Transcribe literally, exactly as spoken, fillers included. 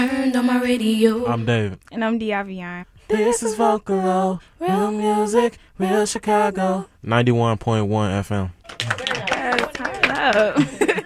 Turned on my radio. I'm David. And I'm Diavion. This is Vocalo, real music, real Chicago. ninety-one point one F M. Yes, turn up.